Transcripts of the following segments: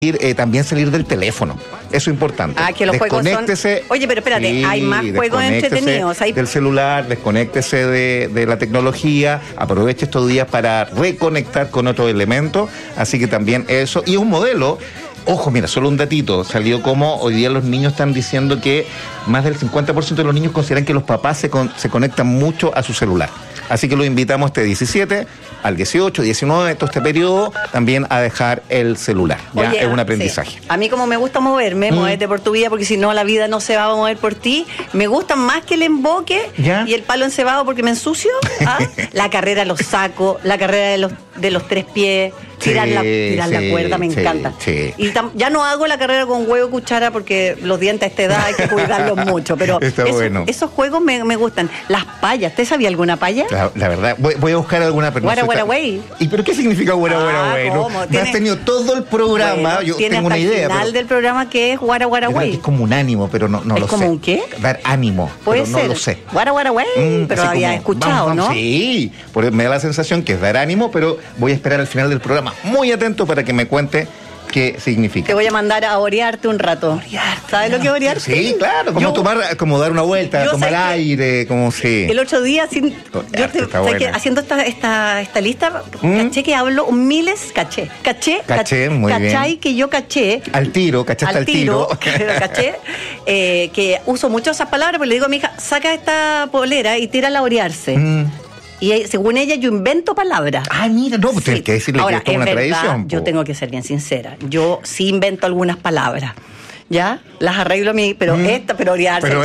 también salir del teléfono. Eso es importante. Que los juegos son... Oye, pero espérate, sí, hay más juegos entretenidos. Del celular, desconéctese de la tecnología, aproveche estos días para reconectar con otros elementos, así que también eso. Y un modelo... Ojo, mira, solo un datito, salió como hoy día los niños están diciendo que más del 50% de los niños consideran que los papás se conectan mucho a su celular. Así que los invitamos este 17 al 18, 19, todo este periodo, también a dejar el celular. Ya Oye, es un aprendizaje. Sí. A mí como me gusta moverme, moverte por tu vida, porque si no la vida no se va a mover por ti. Me gusta más que el emboque y el palo encebado porque me ensucio. La carrera los saco, la carrera de los 3 pies. Tirar la cuerda, me encanta. Sí. Y ya no hago la carrera con huevo y cuchara porque los dientes a esta edad hay que cuidarlos mucho. Pero esos juegos me gustan. Las payas, ¿usted sabía alguna paya? La verdad, voy a buscar alguna pregunta. Guaraguay. ¿Y pero qué significa guaraguay? ¿No? Has tenido todo el programa, bueno, yo tengo una idea. El final del programa que es guaraguay. Es como un ánimo, pero no lo sé. ¿Es como un qué? Dar ánimo, puede pero ser. No lo sé. Guaraguay, pero había escuchado, vamos, ¿no? Sí, me da la sensación que es dar ánimo, pero voy a esperar al final del programa. Muy atento para que me cuente qué significa. Te voy a mandar a orearte un rato. ¿Sabes lo que es orearte? Sí, claro, como dar una vuelta, tomar aire, como si... El otro día, haciendo esta lista, caché que hablo miles, caché, muy bien. Cachai que yo caché. Cachaste al tiro. Pero caché, que uso mucho esas palabras, pero le digo a mi hija, saca esta polera y tírala a orearse. Y según ella, yo invento palabras. Mira, no, pues tienes que decirle que esto es una tradición. Yo tengo que ser bien sincera. Yo sí invento algunas palabras. ¿Ya? Las arreglo a mí, pero orearse, pero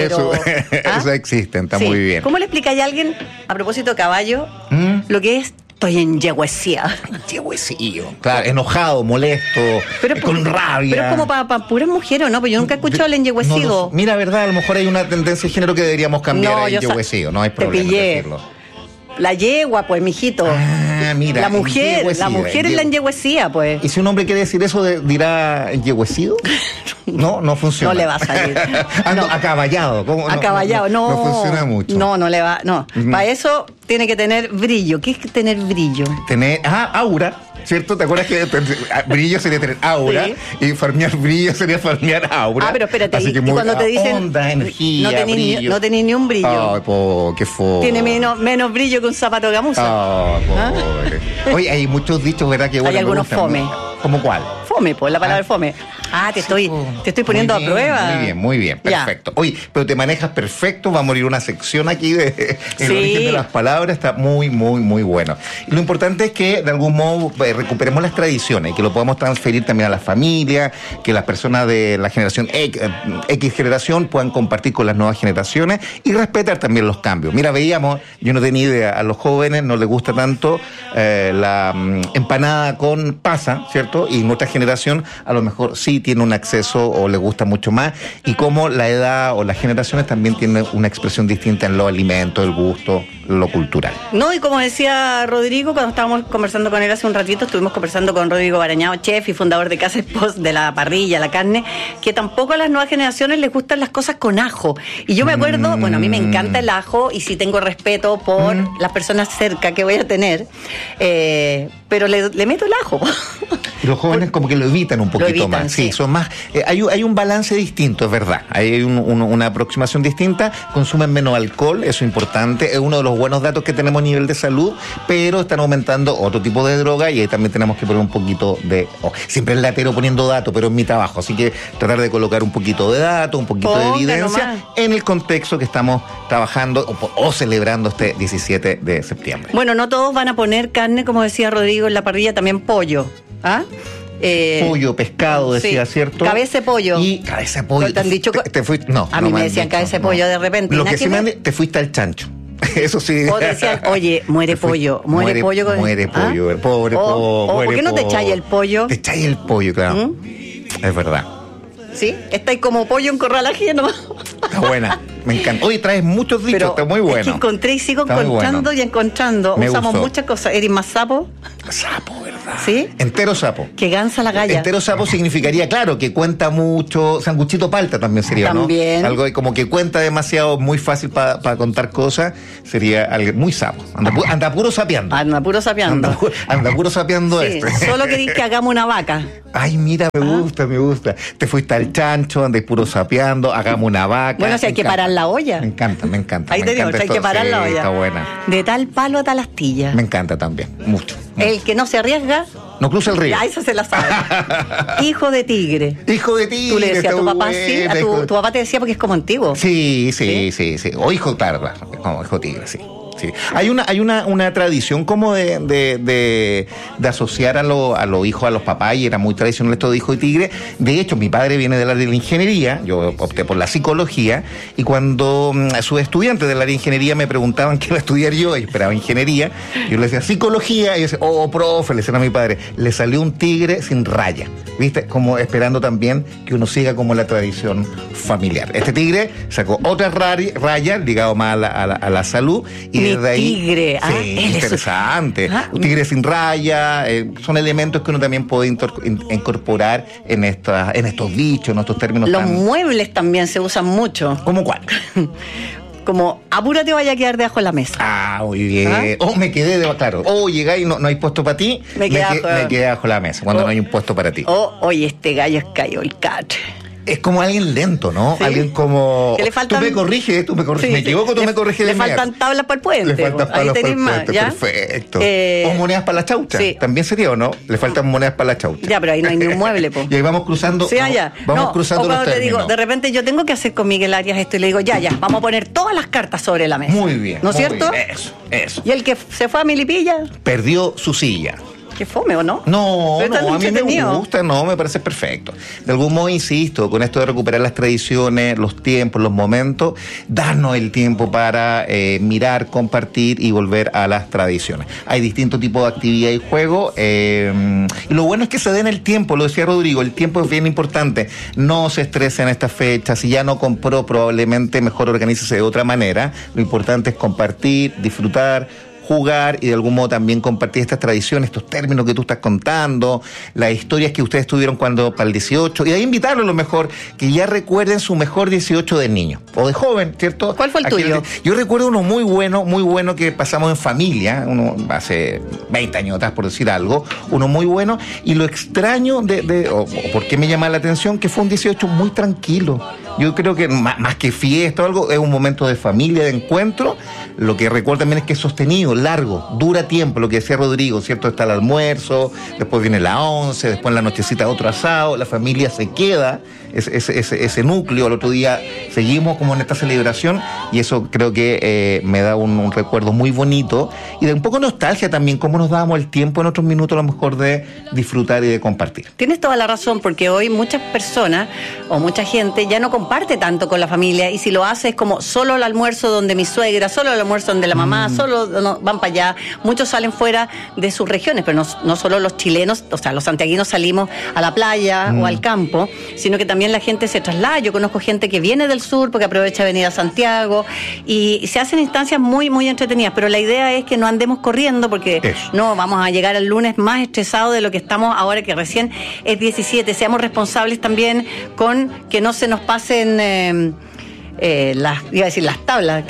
eso existe, está muy bien. ¿Cómo le explicáis a alguien, a propósito de caballo, lo que es? Estoy enyehuecida. Claro, enojado, molesto, con rabia. Pero es como para puras mujeres, ¿no? Pues yo nunca he escuchado el enyehuecido. Mira, verdad, a lo mejor hay una tendencia de género que deberíamos cambiar a enyehuecido. No hay problema en decirlo. La yegua, pues, mijito. Mira. La mujer es la enyehuecida, pues. ¿Y si un hombre quiere decir eso, dirá enyehuecido? No funciona. No le va a salir. Acaballado. Acaballado, no. No funciona mucho. No le va, no. Para eso tiene que tener brillo. ¿Qué es tener brillo? Aura. ¿Cierto? ¿Te acuerdas que brillo sería tener aura y farmear brillo sería farmear aura? Pero espérate, así que cuando te dicen onda, energía, brillo. No tenés ni un brillo. Qué fo. Tiene menos brillo que un zapato de gamuza. Pobre. Oye, hay muchos dichos, ¿verdad? Que hay algunos fome. ¿Cómo cuál? Fome, pues la palabra fome. Te estoy poniendo a prueba. Muy bien, perfecto. Oye, pero te manejas perfecto, va a morir una sección aquí de el origen de las palabras, está muy, muy, muy bueno. Y lo importante es que de algún modo recuperemos las tradiciones, que lo podamos transferir también a las familias, que las personas de la generación X generación puedan compartir con las nuevas generaciones y respetar también los cambios. Mira, veíamos, yo no tenía idea, a los jóvenes no les gusta tanto la empanada con pasa, ¿cierto? Y nuestra generación a lo mejor sí tiene un acceso o le gusta mucho más, y como la edad o las generaciones también tienen una expresión distinta en los alimentos, el gusto, lo cultural. No, y como decía Rodrigo, cuando estábamos conversando con él hace un ratito, estuvimos conversando con Rodrigo Barañao, chef y fundador de Casa Post, de la parrilla, la carne, que tampoco a las nuevas generaciones les gustan las cosas con ajo. Y yo me acuerdo, bueno, a mí me encanta el ajo y sí tengo respeto por las personas cerca que voy a tener, pero le meto el ajo. Los jóvenes como que lo evitan un poquito más. Sí, son más. Hay un balance distinto, es verdad. Hay una aproximación distinta. Consumen menos alcohol, eso es importante. Es uno de los buenos datos que tenemos a nivel de salud, pero están aumentando otro tipo de droga y ahí también tenemos que poner un poquito de... siempre el latero poniendo datos, pero es mi trabajo. Así que tratar de colocar un poquito de datos, un poquito de evidencia en el contexto que estamos trabajando o celebrando este 17 de septiembre. Bueno, no todos van a poner carne, como decía Rodrigo, en la parrilla, también pollo. Pollo, pescado, decía, ¿cierto? Cabeza de pollo. Y cabeza de pollo. ¿Te han dicho? ¿Te fuiste? No. A mí me decían cabeza de pollo de repente. Lo que sí te fuiste al chancho. Eso sí. O decían, oye, muere pollo. Muere pollo. Pobre pollo. ¿Por qué no te echáis el pollo? Te echáis el pollo, claro. Es verdad. ¿Sí? Estáis como pollo en corral ajeno. Está buena. Me encanta. Oye, traes muchos dichos, está muy bueno. Es que encontré y sigo encontrando y encontrando. Usamos muchas cosas. ¿Eres más sapo? Sapo, ¿verdad? verdad. ¿Sí? Entero sapo. Que gansa la galla. Entero sapo significaría, claro, que cuenta mucho. Sanguchito palta también sería, también. ¿no? Algo como que cuenta demasiado, muy fácil para contar cosas. Sería algo muy sapo. Anda puro sapeando. Anda puro sapeando. Anda puro sapeando sí, solo queréis que hagamos una vaca. Ay, mira, me gusta. Te fuiste al chancho, andáis puro sapeando, hagamos una vaca. Bueno, si hay que parar la olla. Me encanta. Ahí tenemos, hay que parar la olla. Está buena. De tal palo a tal astilla. Me encanta también, mucho. El que no se arriesga... No cruza el río. Ya, eso se la sabe. Hijo de tigre. Hijo de tigre. Tú le decías a tu papá así, tu papá te decía porque es como antiguo. Sí. O hijo tarda, como hijo tigre, sí. Sí. Hay una tradición como de asociar a los hijos a los papás, y era muy tradicional esto de hijo de tigre. De hecho, mi padre viene del área de la ingeniería, yo opté por la psicología, y cuando sus estudiantes del área de ingeniería me preguntaban qué iba a estudiar yo esperaba ingeniería, yo les decía psicología, y yo decía, profe, le decía a mi padre, le salió un tigre sin raya, ¿viste? Como esperando también que uno siga como la tradición familiar. Este tigre sacó otra raya, ligado más a la salud, y desde ahí, tigre, sí, interesante. Un tigre sin raya, son elementos que uno también puede incorporar en estos dichos, en estos términos. Los muebles también se usan mucho. ¿Cómo cuál? Como, apúrate, vaya a quedar debajo de la mesa. Muy bien. Me quedé claro. Llegáis y no hay puesto para ti, me quedé bajo la mesa, cuando no hay un puesto para ti. Oye, este gallo es cayó el catre. Es como alguien lento, ¿no? Sí. Alguien como... Que le faltan... Tú me corriges. Sí, me equivoco, tú me corriges. Le faltan tablas para el puente. Le faltan tablas para el puente, ¿ya? Perfecto. O monedas para la chaucha. Sí. También sería, ¿o no? Le faltan monedas para la chaucha. Ya, pero ahí no hay ni un mueble, po. Y ahí vamos cruzando. Sí, allá. Vamos cruzando los términos. Te digo, de repente yo tengo que hacer con Miguel Arias esto, y le digo, ya, vamos a poner todas las cartas sobre la mesa. Muy bien. ¿No es cierto? Bien. Eso. Y el que se fue a Milipilla... Perdió su silla. Qué fome, ¿o no? No, a mí me gusta, me parece perfecto. De algún modo, insisto, con esto de recuperar las tradiciones, los tiempos, los momentos, darnos el tiempo para mirar, compartir y volver a las tradiciones. Hay distintos tipos de actividad y juego, y lo bueno es que se den el tiempo, lo decía Rodrigo, el tiempo es bien importante. No se estresen en estas fechas, si ya no compró, probablemente mejor organícese de otra manera. Lo importante es compartir, disfrutar, jugar y de algún modo también compartir estas tradiciones, estos términos que tú estás contando, las historias que ustedes tuvieron para el 18, y de ahí invitarlos a lo mejor, que ya recuerden su mejor 18 de niño, o de joven, ¿cierto? ¿Cuál fue el tuyo? Yo recuerdo uno muy bueno que pasamos en familia, uno hace 20 años atrás, por decir algo, uno muy bueno, y lo extraño o por qué me llama la atención, que fue un 18 muy tranquilo. Yo creo que más que fiesta o algo, es un momento de familia, de encuentro. Lo que recuerdo también es que es sostenido, largo, dura tiempo, lo que decía Rodrigo, ¿cierto? Está el almuerzo, después viene la 11, después en la nochecita otro asado, la familia se queda, ese núcleo, al otro día seguimos como en esta celebración, y eso creo que me da un recuerdo muy bonito, y de un poco nostalgia también, cómo nos dábamos el tiempo en otros minutos a lo mejor de disfrutar y de compartir. Tienes toda la razón, porque hoy muchas personas o mucha gente ya no comparte tanto con la familia, y si lo hace es como solo el almuerzo donde mi suegra, solo el almuerzo donde la mamá, solo van para allá. Muchos salen fuera de sus regiones, pero no solo los chilenos, o sea, los santiaguinos salimos a la playa o al campo, sino que también la gente se traslada. Yo conozco gente que viene del sur porque aprovecha venir a Santiago, y se hacen instancias muy, muy entretenidas, pero la idea es que no andemos corriendo, porque no vamos a llegar al lunes más estresados de lo que estamos ahora, que recién es 17. Seamos responsables también con que no se nos pasen iba a decir las tablas,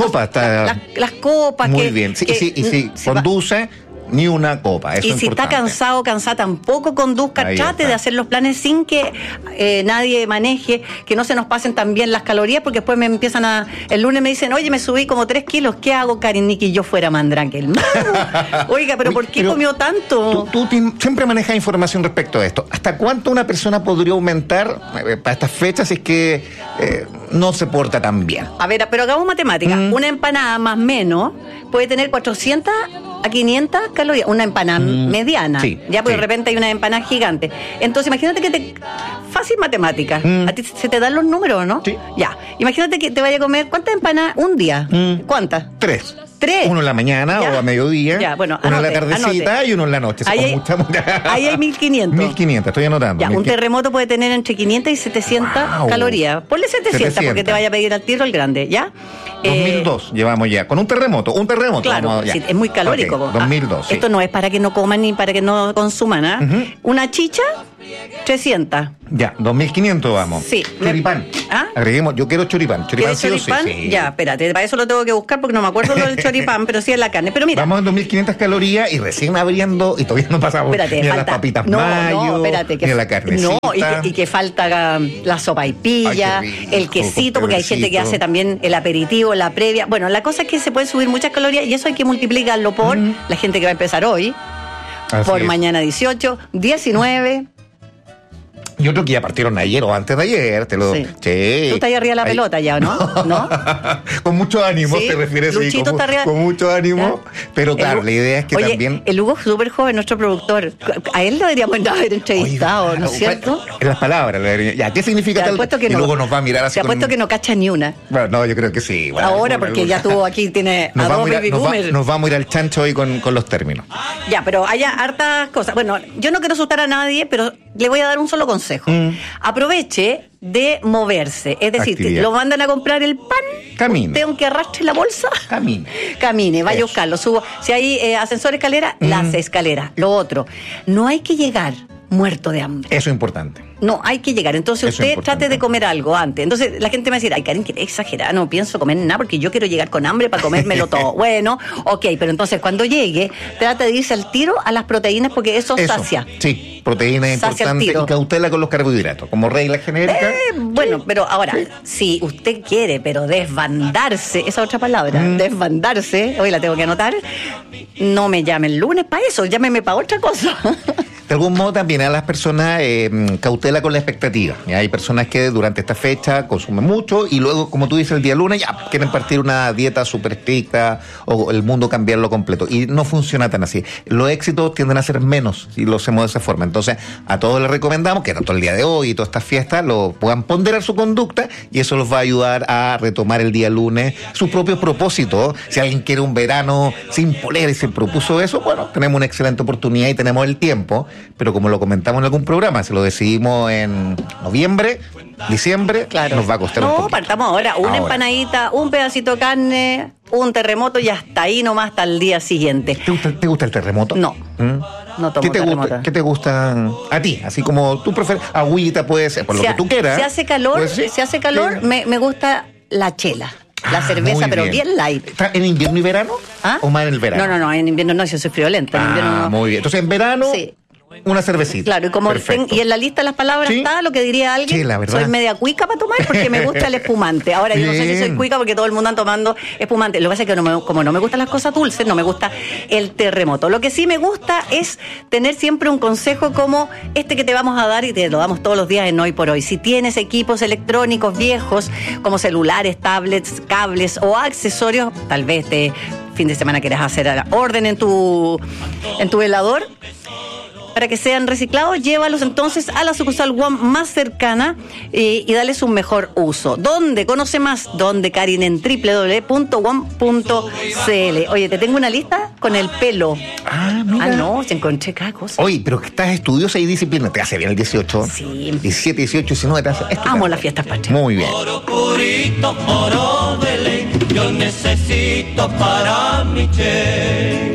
las copas. Muy bien, si conduce, ni una copa. Eso y si importante. Está cansado, tampoco conduzca. Ahí trate está. de hacer los planes sin que nadie maneje, que no se nos pasen también las calorías, porque después el lunes me dicen, oye, me subí como 3 kilos, ¿qué hago, Karin, ni que yo fuera mandrankel? Oiga, pero ¿por qué comió tanto? Tú siempre manejas información respecto a esto. ¿Hasta cuánto una persona podría aumentar para estas fechas si es que no se porta tan bien? A ver, pero hagamos matemáticas. Una empanada más o menos puede tener 400 a 500 calorías, una empanada mediana. Sí, ya, porque de repente hay una empanada gigante. Entonces, imagínate que fácil matemática. ¿A ti se te dan los números, no? Sí. Ya. Imagínate que te vaya a comer, ¿cuántas empanadas un día? ¿Cuántas? 3. 3. Uno en la mañana o a mediodía. Ya, bueno, uno en la tardecita y uno en la noche. Ahí hay 1500. 1500, estoy anotando. Ya, un terremoto puede tener entre 500 y 700 calorías. Ponle 700 porque te vaya a pedir al tiro el grande, ¿ya? 2002 llevamos ya. Con un terremoto. Claro, vamos, sí, es muy calórico. Okay, 2002. Sí. Esto no es para que no coman ni para que no consuman, ¿ah? Una chicha, 300. Ya, 2500 vamos. Sí. Choripán. Agreguemos, yo quiero choripán. Choripán sí o sí. Ya, espérate, para eso lo tengo que buscar porque no me acuerdo lo del choripán, pero sí es la carne. Pero mira. Vamos en 2500 calorías y recién abriendo y todavía no pasamos. Espérate, ni falta, a las papitas ni a la carnecita. Y que falta la sopaipilla, el quesito, porque hay gente que hace también el aperitivo, la previa. Bueno, la cosa es que se pueden subir muchas calorías y eso hay que multiplicarlo por la gente que va a empezar hoy, por mañana 18, 19. Y otros que ya partieron ayer o antes de ayer, te lo... Sí. Sí. Tú estás ahí arriba de la pelota ya, ¿no? ¿No? Con mucho ánimo, sí. Te refieres. Luchito está arriba. Con mucho ánimo, pero claro, la idea es que también... El Hugo es súper joven, nuestro productor. A él lo deberíamos haber entrevistado, ¿no es cierto? En las palabras. Ya, ¿qué significa tal? Y luego nos va a mirar así. Te apuesto que no cacha ni una. Bueno, no, yo creo que sí. Bueno, ahora, porque ya tuvo aquí, tiene a dos baby boomers. Nos vamos a ir al chancho hoy con los términos. Ya, pero hay hartas cosas. Bueno, yo no quiero asustar a nadie, pero le voy a dar un solo consejo. Aproveche de moverse. Es decir, lo mandan a comprar el pan. Camine. Usted, aunque arrastre la bolsa. Camine, vaya a buscarlo. Subo. Si hay ascensor, escalera, las escaleras. Lo otro, no hay que llegar muerto de hambre. Eso es importante. No, hay que llegar. Entonces usted trate de comer algo antes. Entonces la gente me va a decir, ay, Karen, que exagerada, no pienso comer nada porque yo quiero llegar con hambre para comérmelo todo. Bueno, ok, pero entonces cuando llegue, trate de irse al tiro a las proteínas porque eso sacia. Sí, proteína es importante y cautela con los carbohidratos, como regla genérica. Bueno, pero ahora, si usted quiere, pero desbandarse, esa otra palabra, desbandarse, hoy la tengo que anotar, no me llame el lunes para eso, llámeme para otra cosa. De algún modo también a las personas cautela con la expectativa. Hay personas que durante esta fecha consumen mucho y luego, como tú dices, el día lunes ya quieren partir una dieta súper estricta o el mundo cambiarlo completo. Y no funciona tan así. Los éxitos tienden a ser menos si lo hacemos de esa forma. Entonces, a todos les recomendamos que tanto el día de hoy y todas estas fiestas lo puedan ponderar su conducta y eso los va a ayudar a retomar el día lunes sus propios propósitos. Si alguien quiere un verano sin polera y se propuso eso, bueno, tenemos una excelente oportunidad y tenemos el tiempo. Pero como lo comentamos en algún programa, si lo decidimos en noviembre, diciembre, nos va a costar un poquito. No, partamos ahora. Una empanadita, un pedacito de carne, un terremoto y hasta ahí nomás hasta el día siguiente. ¿Te gusta el terremoto? No. No tomo terremoto. ¿Qué te gusta a ti? Así como tú prefieres, agüita puede ser, por lo que tú quieras. Si hace calor, me gusta la chela. La cerveza, pero bien light. ¿Está en invierno y verano? ¿O más en el verano? No, en invierno no, yo soy friolenta. En invierno no. Muy bien. Entonces, en verano... Sí. Una cervecita. Claro, y como y en la lista de las palabras está lo que diría alguien. Sí, soy media cuica para tomar porque me gusta el espumante. Ahora yo no sé si soy cuica porque todo el mundo anda tomando espumante. Lo que pasa es que como no me gustan las cosas dulces, no me gusta el terremoto. Lo que sí me gusta es tener siempre un consejo como este que te vamos a dar y te lo damos todos los días en Hoy por Hoy. Si tienes equipos electrónicos viejos como celulares, tablets, cables o accesorios, tal vez este fin de semana quieras hacer orden en tu velador. Para que sean reciclados, llévalos entonces a la sucursal WOM más cercana y dales un mejor uso. ¿Dónde? Conoce más. ¿Dónde, Karin? En www.wom.cl. Oye, te tengo una lista con el pelo. Mira. No, se encontré cada cosa. Oye, pero que estás estudiosa y disciplina. ¿Te hace bien el 18? Sí. 17, 18, 19, te hace... Amo las fiestas patrias. Muy bien. Oro purito, oro de ley, yo necesito para mi che.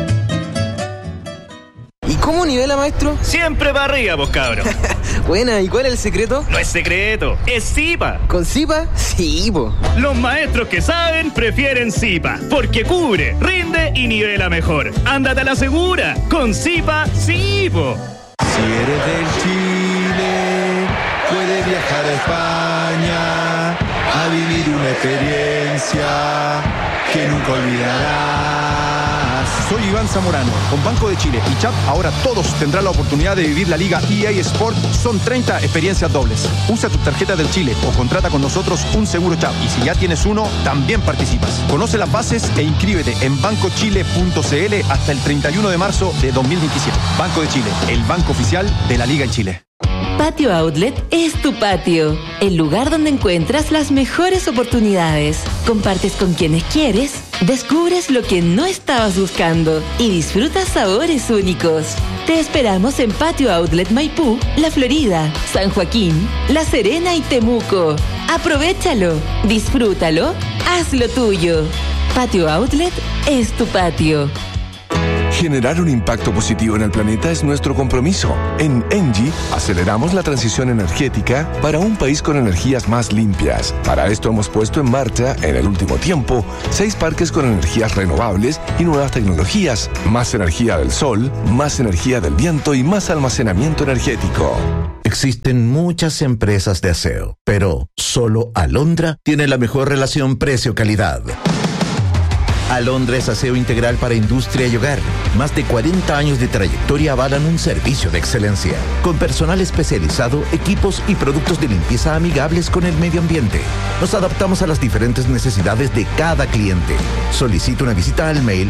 ¿Y cómo nivela, maestro? Siempre para arriba, pues, cabrón. Buena, ¿y cuál es el secreto? No es secreto, es Zipa. ¿Con Zipa? Sí, po. Los maestros que saben prefieren Zipa, porque cubre, rinde y nivela mejor. Ándate a la segura, con Zipa, sí, po. Si eres del Chile, puedes viajar a España a vivir una experiencia que nunca olvidarás. Soy Iván Zamorano. Con Banco de Chile y CHAP, ahora todos tendrán la oportunidad de vivir la Liga EA Sport. Son 30 experiencias dobles. Usa tu tarjeta del Chile o contrata con nosotros un seguro CHAP. Y si ya tienes uno, también participas. Conoce las bases e inscríbete en bancochile.cl hasta el 31 de marzo de 2027. Banco de Chile, el banco oficial de la Liga en Chile. Patio Outlet es tu patio, el lugar donde encuentras las mejores oportunidades. Compartes con quienes quieres, descubres lo que no estabas buscando y disfrutas sabores únicos. Te esperamos en Patio Outlet Maipú, La Florida, San Joaquín, La Serena y Temuco. Aprovéchalo, disfrútalo, hazlo tuyo. Patio Outlet es tu patio. Generar un impacto positivo en el planeta es nuestro compromiso. En ENGIE aceleramos la transición energética para un país con energías más limpias. Para esto hemos puesto en marcha, en el último tiempo, 6 parques con energías renovables y nuevas tecnologías. Más energía del sol, más energía del viento y más almacenamiento energético. Existen muchas empresas de aseo, pero solo Alondra tiene la mejor relación precio-calidad. Alondra es aseo integral para industria y hogar. Más de 40 años de trayectoria avalan un servicio de excelencia, con personal especializado, equipos y productos de limpieza amigables con el medio ambiente. Nos adaptamos a las diferentes necesidades de cada cliente. Solicita una visita al mail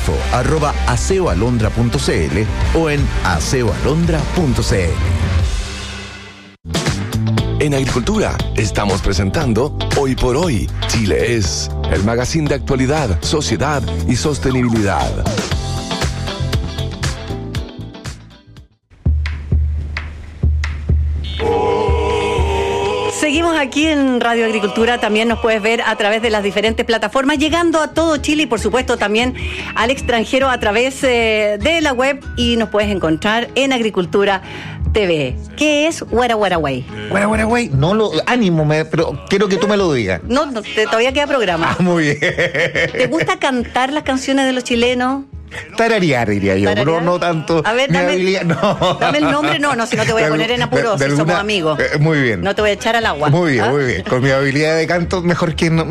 info@aseoalondra.cl o en aseoalondra.cl. En Agricultura estamos presentando Hoy por Hoy, Chile es, el magazine de actualidad, sociedad y sostenibilidad. Seguimos aquí en Radio Agricultura, también nos puedes ver a través de las diferentes plataformas, llegando a todo Chile y por supuesto también al extranjero a través de la web, y nos puedes encontrar en Agricultura TV. ¿Qué es Guaraguay? Guaraguay, no lo ánimo, pero quiero que tú me lo digas. No, todavía queda programa. Muy bien. ¿Te gusta cantar las canciones de los chilenos? Tararear, diría yo, pero no tanto. A ver, dame el nombre. No, si no te voy a poner en apuros, si somos amigos. Muy bien. No te voy a echar al agua. Muy bien. Con mi habilidad de canto, mejor que no,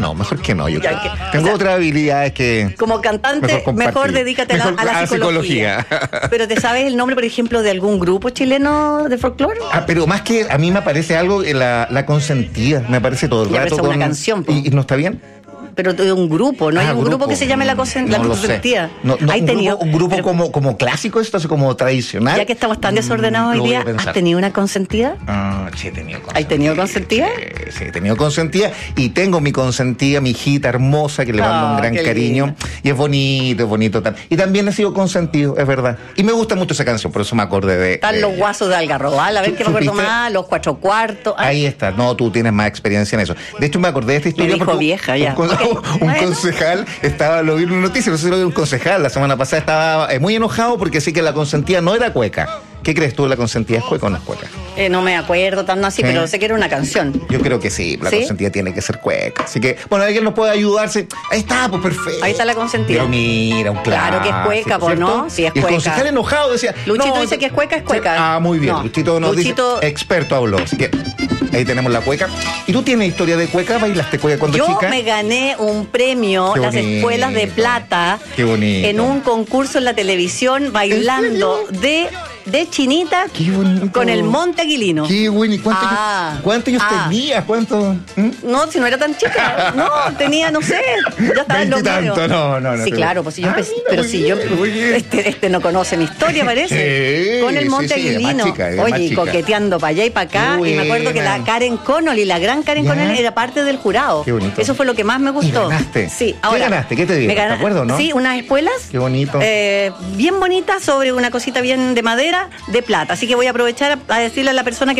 yo creo. Tengo otras habilidades que... Como cantante, mejor dedícate a la psicología. Pero ¿te sabes el nombre, por ejemplo, de algún grupo chileno de folclore? Pero más que a mí me aparece algo, la consentida, me aparece todo el rato. Pero es una canción, ¿Y no está bien? Pero de un grupo, ¿no? Hay un grupo que se llame La Consentida. Un grupo como clásico, esto es como tradicional. Ya que estamos tan desordenados hoy día, ¿has tenido una consentida? Sí, he tenido consentida. ¿Has tenido consentida? Sí, he tenido consentida y tengo mi consentida, mi hijita hermosa, que le mando un gran cariño. Lindo. Y es bonito. Y también he sido consentido, es verdad. Y me gusta mucho esa canción, por eso me acordé de... Están los guasos de Algarrobal, a ver qué me acuerdo más, los 4 cuartos. Ahí está, no, tú tienes más experiencia en eso. De hecho, me acordé de esta historia. Me dijo vieja, ya. Un concejal lo vi en una noticia, no sé si lo vi un concejal la semana pasada, estaba muy enojado porque sí que la consentida no era cueca. ¿Qué crees tú? ¿La consentida es cueca o no es cueca? No me acuerdo tanto así, pero sé que era una canción. Yo creo que sí, la consentida tiene que ser cueca. Así que, bueno, alguien nos puede ayudarse. Ahí está, pues perfecto. Ahí está la consentida. Pero mira, un claro que es cueca, pues, ¿no? Sí, es cueca. El concejal enojado decía... Luchito dice que es cueca. Muy bien. No, Luchito nos dice, experto habló. Así que ahí tenemos la cueca. ¿Y tú tienes historia de cueca? ¿Bailaste cueca cuando chica? Yo me gané un premio, las Escuelas de Plata. Qué bonito. En un concurso en la televisión, bailando de chinita con el Monte Aguilino. Qué bueno. ¿Y cuántos años tenías? No, si no era tan chica. No, tenía, no sé. Ya estaba en los medios. No. Sí, claro, pues si yo empecé. Pero si yo. Este no conoce mi historia, parece. Con el Monte Aguilino. Oye, coqueteando para allá y para acá. Y me acuerdo que la Karen Connolly, la gran Karen Connolly, era parte del jurado. Qué bonito. Eso fue lo que más me gustó. ¿Y ganaste? Sí. Ahora, ¿qué ganaste? ¿Qué te digo? ¿Te acuerdas, no? Sí, unas espuelas. Qué bonito. Bien bonitas sobre una cosita bien de madera, de plata. Así que voy a aprovechar a decirle a la persona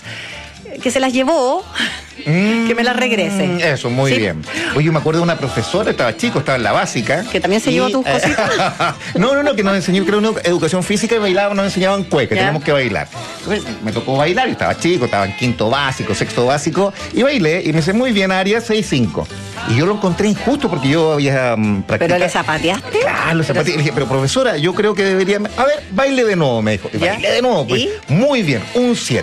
que se las llevó, que me las regrese. Eso, muy bien. Oye, me acuerdo de una profesora, estaba en la básica. Que también se llevó tus cositas. No, que nos enseñó, creo, una educación física y bailaba, nos enseñaban cueca, teníamos que bailar. Entonces, me tocó bailar, y estaba chico, estaba en quinto básico, sexto básico, y bailé, y me hice muy bien área 6-5. Y yo lo encontré injusto porque yo había practicado. ¿Pero le zapateaste? Claro, le zapateé. Le dije, pero profesora, yo creo que debería... A ver, baile de nuevo, me dijo. Y bailé de nuevo, pues. ¿Y? Muy bien, un 7.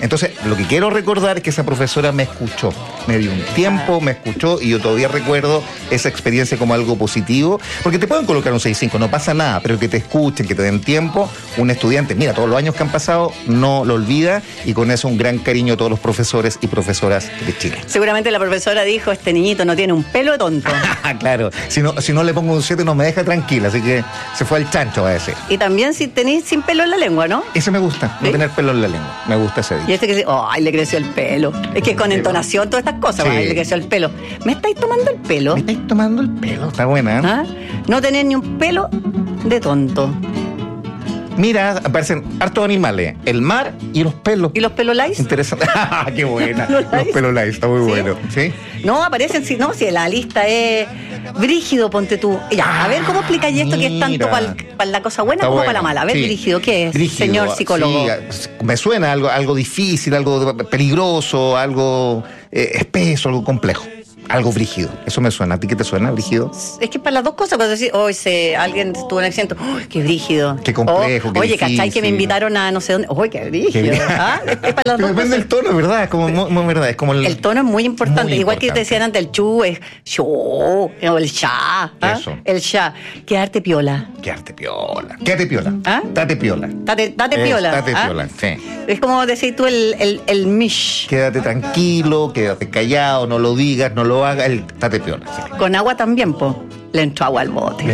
Entonces, lo que quiero recordar es que esa profesora me escuchó, me dio un tiempo, me escuchó, y yo todavía recuerdo esa experiencia como algo positivo, porque te pueden colocar un 6.5, no pasa nada, pero que te escuchen, que te den tiempo. Un estudiante, mira, todos los años que han pasado, no lo olvida, y con eso un gran cariño a todos los profesores y profesoras de Chile. Seguramente la profesora dijo, este niñito no tiene un pelo de tonto. Claro, si no le pongo un 7 no me deja tranquila, así que se fue al chancho, va a decir. Y también si tenéis sin pelo en la lengua, ¿no? Ese me gusta, no tener pelo en la lengua, me gusta ese dicho. Y este que dice, ay, le creció el pelo. Es que con entonación, todas estas cosas, ay, le creció el pelo. ¿Me estáis tomando el pelo? Me estáis tomando el pelo, está buena, ¿eh? ¿Ah? No tener ni un pelo de tonto. Mira, aparecen hartos animales, el mar y los pelos. ¿Y los pelolais? Interesante. ¡Qué buena! Los pelolais, está muy bueno. ¿Sí? No, aparecen, si la lista es brígido, ponte tú. Ya, a ver, ¿cómo explicáis esto que es tanto para la cosa buena como para la mala? A ver, brígido, ¿qué es, brígido, señor psicólogo? Sí, me suena algo difícil, algo peligroso, algo espeso, algo complejo. Algo brígido, eso me suena. ¿A ti qué te suena, brígido? Es que para las dos cosas, cuando decís, alguien tuvo un accidente, qué brígido. Qué complejo, qué oye, difícil. ¿cachai que me invitaron a no sé dónde? Qué brígido. ¿Ah? Es para las dos depende del tono, ¿verdad? Es como muy verdad. Es como el tono es muy importante. Muy Igual importante. Que te decían antes, el chu es show, o el sha. Eso. El sha. Quedarte piola. Quedarte piola. Quédate piola. ¿Ah? Date piola. Date piola. Date piola, sí. Es como decir tú el mish. Quédate tranquilo, quédate callado, no lo digas, no lo hagas, date piola. Sí. Con agua también, po. Le entró agua al bote.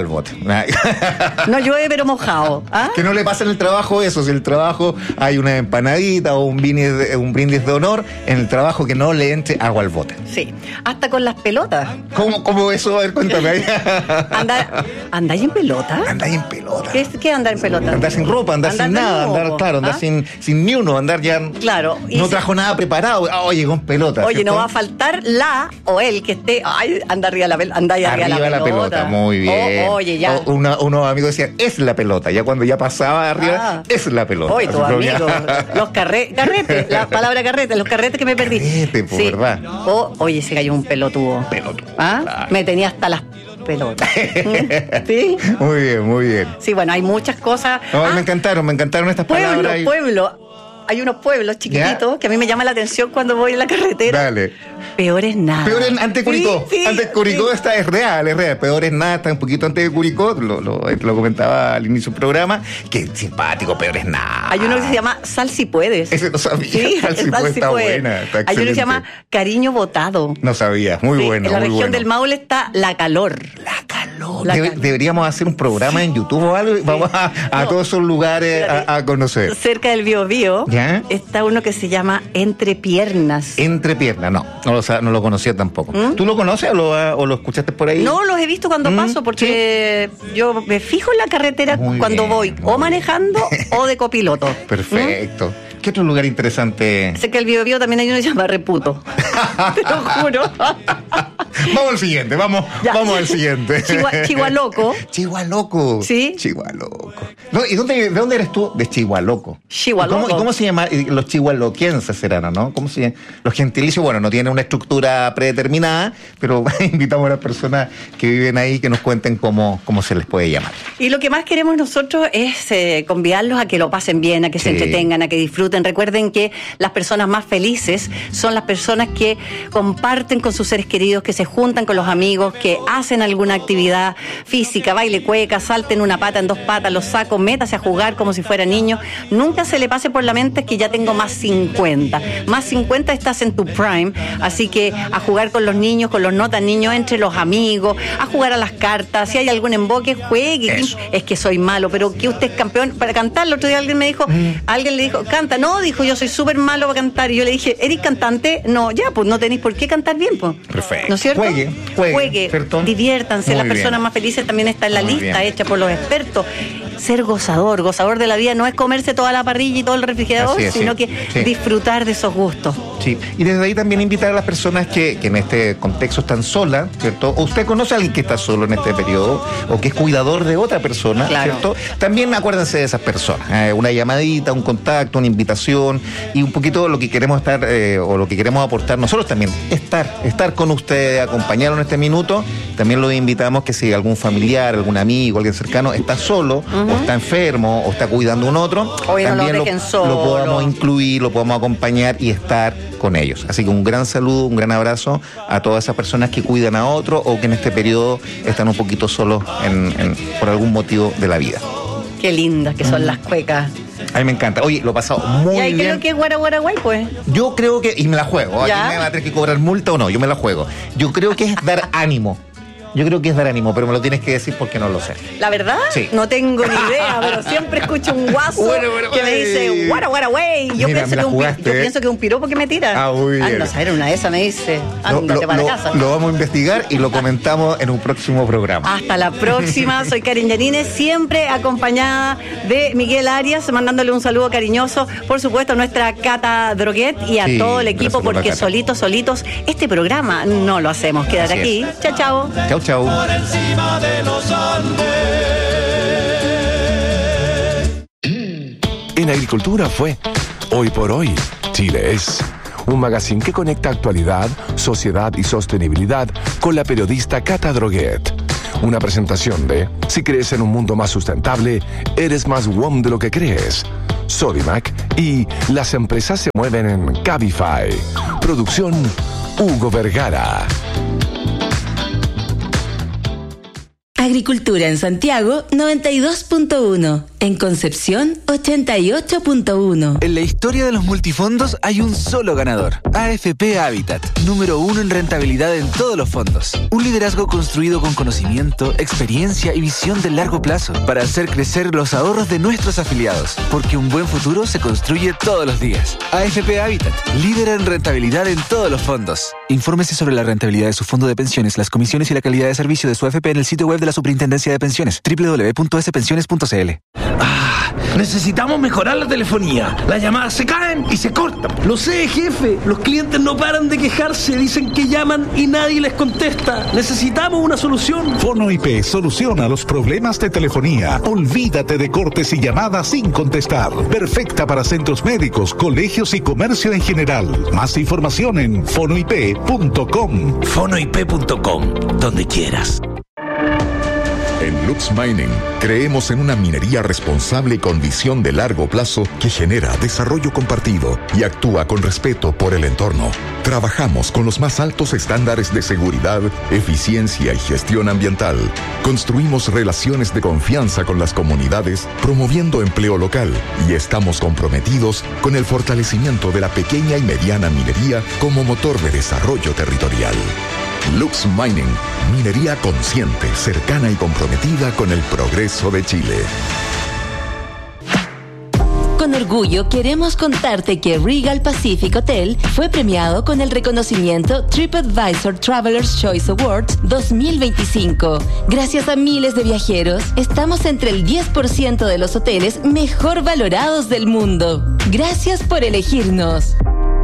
No llueve, pero mojado. ¿Ah? Que no le pasa en el trabajo eso. Si en el trabajo hay una empanadita o un brindis de honor, en el trabajo que no le entre agua al bote. Sí. Hasta con las pelotas. ¿Cómo eso? A ver, cuéntame. ¿Andáis en pelota? Andáis en pelota. ¿Qué andar en pelota? Andar sin ropa, andar sin nada, andar sin ni uno, andar ya. Claro. No trajo nada preparado. Llegó en pelota. Oye, ¿cierto? No va a faltar la o el que esté. Anda arriba la pelota. Muy bien. Oye, ya. Unos amigos decían, es la pelota. Ya cuando ya pasaba arriba, es la pelota. Oye, tus amigos. Los carretes, la palabra carrete, los carretes que me perdí. Carrete, sí. ¿Verdad? Oye, se cayó un pelotudo. ¿Ah? Claro. Me tenía hasta las pelotas. ¿Sí? Muy bien. Sí, bueno, hay muchas cosas. Me encantaron estas palabras. Hay unos pueblos chiquititos que a mí me llama la atención cuando voy en la carretera. Dale. Peores nada. Antes de Curicó. Sí, antes de Curicó es real. Peores nada, está un poquito antes de Curicó. Lo comentaba al inicio del programa. Qué simpático, peores nada. Hay uno que se llama Sal si puedes. Ese no sabía. Sí, Sal si puedes está buena. Está hay uno que se llama Cariño Botado. No sabía. Muy bueno. En la región del Maule está La Calor. Deberíamos hacer un programa en YouTube o algo. Vamos a todos esos lugares a conocer. Cerca del Biobío está uno que se llama Entre Piernas. Entre Piernas, no lo conocía tampoco. ¿Tú lo conoces o lo escuchaste por ahí? No, los he visto cuando paso porque yo me fijo en la carretera cuando voy o manejando o de copiloto. Perfecto. ¿Qué otro lugar interesante? Sé que el Biobío también hay uno que se llama Reputo. Te lo juro. Vamos al siguiente, vamos al siguiente. Chihualoco. Chihualoco. Sí. Chihualoco. No, ¿y de dónde eres tú? De Chihualoco. Chihualoco. ¿Cómo se llama? Los chihualoquienses serán, ¿no? ¿Cómo se llama? Los gentilicios, bueno, no tienen una estructura predeterminada, pero invitamos a las personas que viven ahí que nos cuenten cómo se les puede llamar. Y lo que más queremos nosotros es convidarlos a que lo pasen bien, a que se entretengan, a que disfruten. Recuerden que las personas más felices son las personas que comparten con sus seres queridos, que se juntan con los amigos, que hacen alguna actividad física, baile, cueca, salten una pata, en dos patas, los sacos, métase a jugar como si fuera niño. Nunca se le pase por la mente que ya tengo más 50. Más 50 estás en tu prime, así que a jugar con los niños, con los no tan niños, entre los amigos, a jugar a las cartas, si hay algún emboque, juegue. Es que soy malo, pero que usted es campeón para cantar. El otro día alguien le dijo, canta. No, dijo, yo soy súper malo para cantar. Y yo le dije, ¿eres cantante? No, ya, pues no tenéis por qué cantar bien, pues. Perfecto. ¿No es cierto? Juegue. Diviértanse. Las personas más felices también está en la lista hecha por los expertos. Ser gozador de la vida no es comerse toda la parrilla y todo el refrigerador, sino que disfrutar de esos gustos. Sí, y desde ahí también invitar a las personas que en este contexto están solas, ¿cierto? O usted conoce a alguien que está solo en este periodo, o que es cuidador de otra persona, ¿cierto? También acuérdense de esas personas. Una llamadita, un contacto, una invitación, y un poquito lo que queremos estar, o lo que queremos aportar nosotros también, estar con usted, acompañarlo en este minuto. También lo invitamos que si algún familiar, algún amigo, alguien cercano está solo, o está enfermo o está cuidando a un otro, también lo podamos incluir, lo podamos acompañar y estar con ellos. Así que un gran saludo, un gran abrazo a todas esas personas que cuidan a otro o que en este periodo están un poquito solos por algún motivo de la vida. Qué lindas que son las cuecas. A mí me encanta. Oye, lo he pasado muy bien. ¿Y creo que es Guaraguay, pues? Yo creo que, y me la juego, aquí me va a tener que cobrar multa o no, yo me la juego. Yo creo que es dar ánimo. Yo creo que es dar ánimo, pero me lo tienes que decir porque no lo sé. ¿La verdad? Sí. No tengo ni idea, pero siempre escucho un guaso que me dice Guaraguay. Yo pienso que es un piropo que me tira. Ah, muy bien. No saber, una de esas me dice, ándate para casa. Lo vamos a investigar y lo comentamos en un próximo programa. Hasta la próxima. Soy Karen Yanine, siempre acompañada de Miguel Arias, mandándole un saludo cariñoso, por supuesto, a nuestra Cata Droguet y a todo el equipo, porque solitos, este programa no lo hacemos. Quédate aquí. Chao, chao. Chau, chau. Por encima de los Andes. En Agricultura fue Hoy por Hoy, Chile es. Un magazine que conecta actualidad, sociedad y sostenibilidad con la periodista Cata Droguet. Una presentación de Si crees en un mundo más sustentable, eres más WOM de lo que crees. Sodimac y Las empresas se mueven en Cabify. Producción Hugo Vergara. Agricultura en Santiago 92.1, en Concepción 88.1. En la historia de los multifondos hay un solo ganador, AFP Habitat, número 1 en rentabilidad en todos los fondos. Un liderazgo construido con conocimiento, experiencia y visión de largo plazo para hacer crecer los ahorros de nuestros afiliados, porque un buen futuro se construye todos los días. AFP Habitat, líder en rentabilidad en todos los fondos. Infórmese sobre la rentabilidad de su fondo de pensiones, las comisiones y la calidad de servicio de su AFP en el sitio web de la Superintendencia de Pensiones, www.spensiones.cl. Necesitamos mejorar la telefonía. Las llamadas se caen y se cortan. Lo sé, jefe. Los clientes no paran de quejarse. Dicen que llaman y nadie les contesta. Necesitamos una solución. FonoIP soluciona los problemas de telefonía. Olvídate de cortes y llamadas sin contestar. Perfecta para centros médicos, colegios y comercio en general. Más información en fonoip.com. Fonoip.com, donde quieras. En Lux Mining creemos en una minería responsable con visión de largo plazo que genera desarrollo compartido y actúa con respeto por el entorno. Trabajamos con los más altos estándares de seguridad, eficiencia y gestión ambiental. Construimos relaciones de confianza con las comunidades, promoviendo empleo local, y estamos comprometidos con el fortalecimiento de la pequeña y mediana minería como motor de desarrollo territorial. Lux Mining, minería consciente, cercana y comprometida con el progreso de Chile. Con orgullo queremos contarte que Regal Pacific Hotel fue premiado con el reconocimiento TripAdvisor Traveler's Choice Awards 2025. Gracias a miles de viajeros, estamos entre el 10% de los hoteles mejor valorados del mundo. Gracias por elegirnos.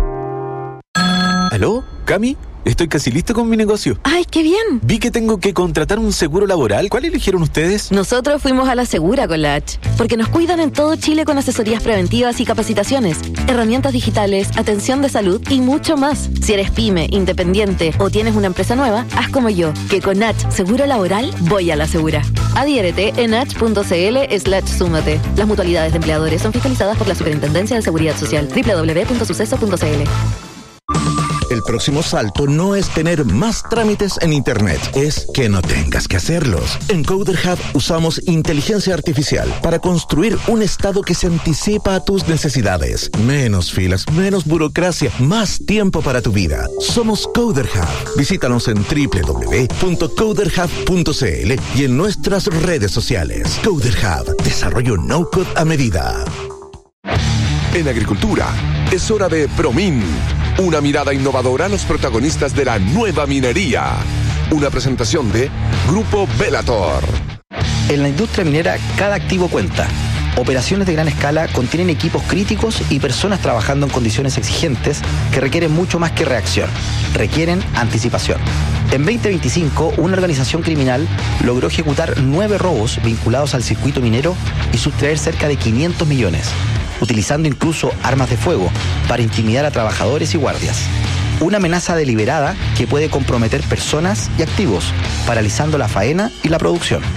¿Aló? ¿Cami? Estoy casi listo con mi negocio. ¡Ay, qué bien! Vi que tengo que contratar un seguro laboral. ¿Cuál eligieron ustedes? Nosotros fuimos a La Segura con la H, porque nos cuidan en todo Chile con asesorías preventivas y capacitaciones, herramientas digitales, atención de salud y mucho más. Si eres pyme, independiente o tienes una empresa nueva, haz como yo, que con H Seguro Laboral voy a La Segura. Adhiérete en h.cl/súmate. Las mutualidades de empleadores son fiscalizadas por la Superintendencia de Seguridad Social. www.suceso.cl. El próximo salto no es tener más trámites en Internet, es que no tengas que hacerlos. En Coder Hub usamos inteligencia artificial para construir un estado que se anticipa a tus necesidades. Menos filas, menos burocracia, más tiempo para tu vida. Somos Coder Hub. Visítanos en www.coderhub.cl y en nuestras redes sociales. Coder Hub, desarrollo no-code a medida. En Agricultura, es hora de ProMin. Una mirada innovadora a los protagonistas de la nueva minería. Una presentación de Grupo Velator. En la industria minera, cada activo cuenta. Operaciones de gran escala contienen equipos críticos y personas trabajando en condiciones exigentes que requieren mucho más que reacción. Requieren anticipación. En 2025, una organización criminal logró ejecutar 9 robos vinculados al circuito minero y sustraer cerca de 500 millones. Utilizando incluso armas de fuego para intimidar a trabajadores y guardias. Una amenaza deliberada que puede comprometer personas y activos, paralizando la faena y la producción.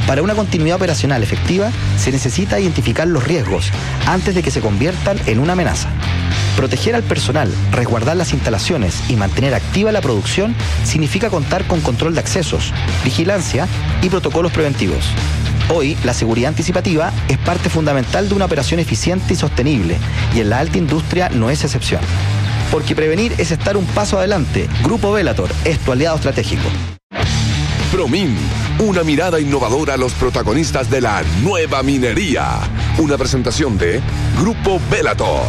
Para una continuidad operacional efectiva, se necesita identificar los riesgos antes de que se conviertan en una amenaza. Proteger al personal, resguardar las instalaciones y mantener activa la producción significa contar con control de accesos, vigilancia y protocolos preventivos. Hoy, la seguridad anticipativa es parte fundamental de una operación eficiente y sostenible, y en la alta industria no es excepción. Porque prevenir es estar un paso adelante. Grupo Bellator es tu aliado estratégico. Promin, una mirada innovadora a los protagonistas de la nueva minería. Una presentación de Grupo Bellator.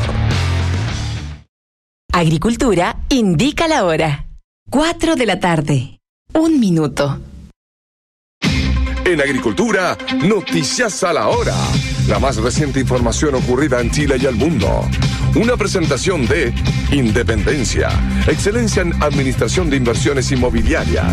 Agricultura indica la hora. 4 de la tarde. 1 minuto. En Agricultura, noticias a la hora. La más reciente información ocurrida en Chile y el mundo. Una presentación de Independencia, excelencia en administración de inversiones inmobiliarias.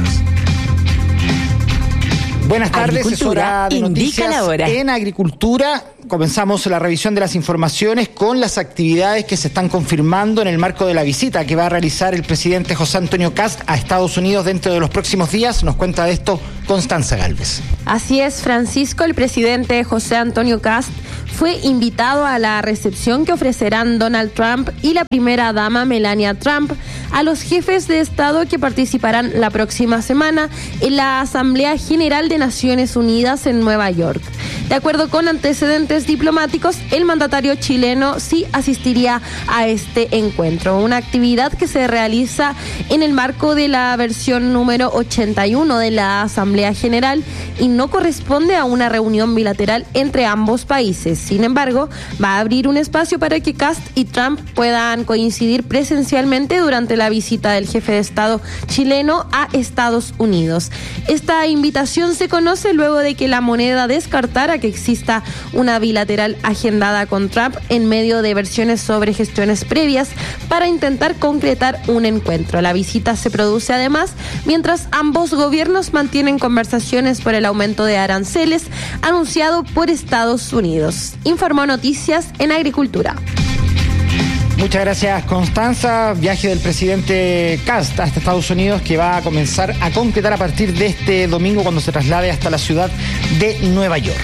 Buenas tardes, es hora de noticias la hora. En Agricultura. Comenzamos la revisión de las informaciones con las actividades que se están confirmando en el marco de la visita que va a realizar el presidente José Antonio Kast a Estados Unidos dentro de los próximos días. Nos cuenta de esto Constanza Gálvez. Así es, Francisco, el presidente José Antonio Kast fue invitado a la recepción que ofrecerán Donald Trump y la primera dama Melania Trump a los jefes de Estado que participarán la próxima semana en la Asamblea General de Naciones Unidas en Nueva York. De acuerdo con antecedentes diplomáticos, el mandatario chileno sí asistiría a este encuentro, una actividad que se realiza en el marco de la versión número 81 de la Asamblea General y no corresponde a una reunión bilateral entre ambos países. Sin embargo, va a abrir un espacio para que Kast y Trump puedan coincidir presencialmente durante la visita del jefe de Estado chileno a Estados Unidos. Esta invitación se conoce luego de que la moneda descartara que exista una bilateral agendada con Trump en medio de versiones sobre gestiones previas para intentar concretar un encuentro. La visita se produce además mientras ambos gobiernos mantienen conversaciones por el aumento de aranceles anunciado por Estados Unidos. Informó Noticias en Agricultura. Muchas gracias, Constanza. Viaje del presidente Kast hasta Estados Unidos que va a comenzar a concretar a partir de este domingo cuando se traslade hasta la ciudad de Nueva York.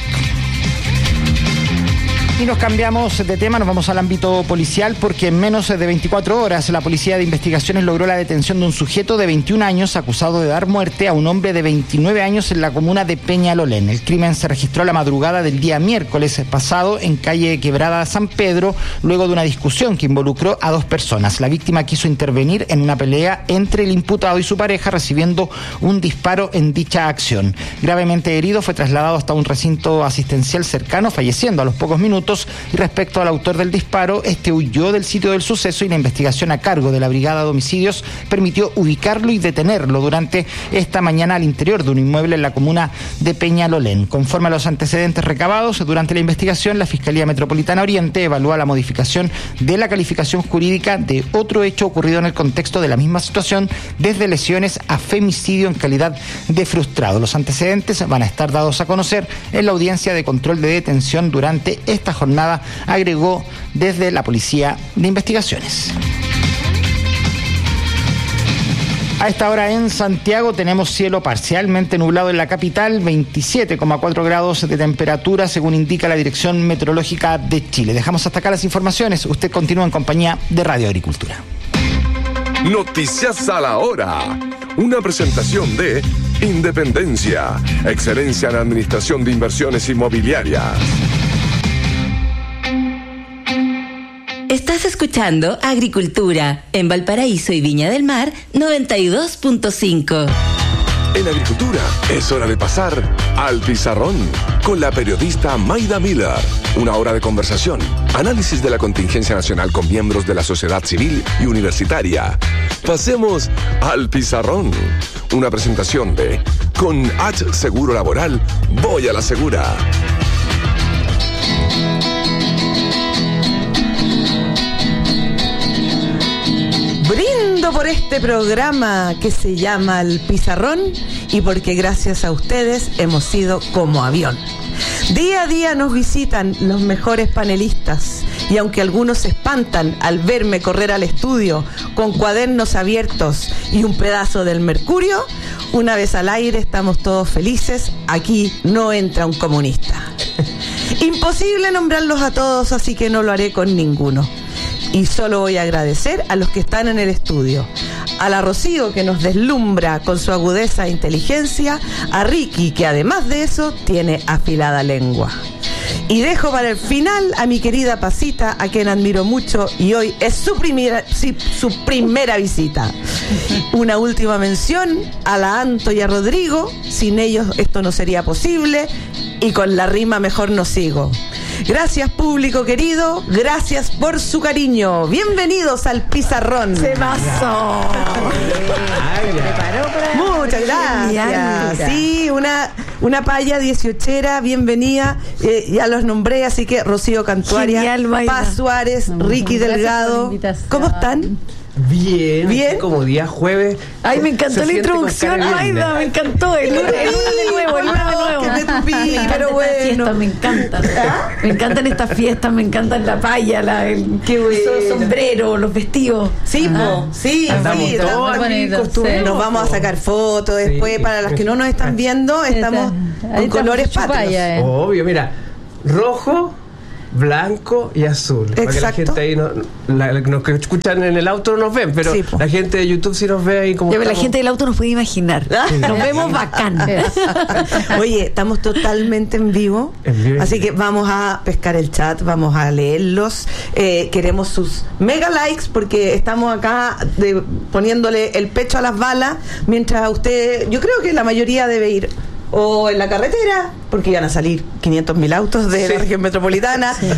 Y nos cambiamos de tema, nos vamos al ámbito policial porque en menos de 24 horas la Policía de Investigaciones logró la detención de un sujeto de 21 años acusado de dar muerte a un hombre de 29 años en la comuna de Peñalolén. El crimen se registró la madrugada del día miércoles pasado en calle Quebrada San Pedro, luego de una discusión que involucró a 2 personas. La víctima quiso intervenir en una pelea entre el imputado y su pareja, recibiendo un disparo en dicha acción. Gravemente herido, fue trasladado hasta un recinto asistencial cercano, falleciendo a los pocos minutos. Y respecto al autor del disparo, este huyó del sitio del suceso y la investigación a cargo de la Brigada de Homicidios permitió ubicarlo y detenerlo durante esta mañana al interior de un inmueble en la comuna de Peñalolén. Conforme a los antecedentes recabados durante la investigación, la Fiscalía Metropolitana Oriente evalúa la modificación de la calificación jurídica de otro hecho ocurrido en el contexto de la misma situación, desde lesiones a femicidio en calidad de frustrado. Los antecedentes van a estar dados a conocer en la audiencia de control de detención durante esta jornada, agregó desde la Policía de Investigaciones. A esta hora en Santiago tenemos cielo parcialmente nublado en la capital, 27,4 grados de temperatura según indica la Dirección Meteorológica de Chile. Dejamos hasta acá las informaciones. Usted continúa en compañía de Radio Agricultura. Noticias a la hora. Una presentación de Independencia, excelencia en administración de inversiones inmobiliarias. Estás escuchando Agricultura en Valparaíso y Viña del Mar 92.5. En Agricultura es hora de pasar al pizarrón con la periodista Maida Miller. Una hora de conversación, análisis de la contingencia nacional con miembros de la sociedad civil y universitaria. Pasemos al pizarrón. Una presentación de Con H Seguro Laboral, voy a la segura. Brindo por este programa que se llama El Pizarrón y porque gracias a ustedes hemos sido como avión. Día a día nos visitan los mejores panelistas y aunque algunos se espantan al verme correr al estudio con cuadernos abiertos y un pedazo del Mercurio, Una vez al aire estamos todos felices. Aquí no entra un comunista. Imposible nombrarlos a todos, así que no lo haré con ninguno. Y solo voy a agradecer a los que están en el estudio. A la Rocío, que nos deslumbra con su agudeza e inteligencia. A Ricky, que además de eso tiene afilada lengua. Y dejo para el final a mi querida Pasita, a quien admiro mucho, y hoy es su primera visita. Una última mención a la Anto y a Rodrigo. Sin ellos esto no sería posible, y con la rima mejor no sigo. Gracias, público querido, gracias por su cariño. Bienvenidos al Pizarrón. Se pasó. Muchas gracias. Sí, una paya 18era, bienvenida. Ya los nombré, así que Rocío Cantuaria, Paz Suárez, Ricky Delgado. ¿Cómo están? Bien. Bien. Como día jueves. Ay, me encantó la introducción, Maida, me encantó. El lunes de nuevo. Que me tupí, pero bueno. Me encantan. Me encantan estas fiestas, me encantan la paya, el sombrero, los vestidos. Sí, sí. Nos vamos a sacar fotos después. Para las que no nos están viendo, estamos con colores patrios. Obvio, mira, rojo, blanco y azul. Exacto. Para que la gente ahí los que escuchan en el auto no nos ven, pero sí, la gente de YouTube sí nos ve ahí como. La gente del auto nos puede imaginar. Sí. Nos vemos bacán. Oye, estamos totalmente en vivo. Así que vamos a pescar el chat, vamos a leerlos. Queremos sus mega likes porque estamos acá poniéndole el pecho a las balas, mientras usted, yo creo que la mayoría debe ir o en la carretera, porque iban a salir 500.000 autos de la región metropolitana,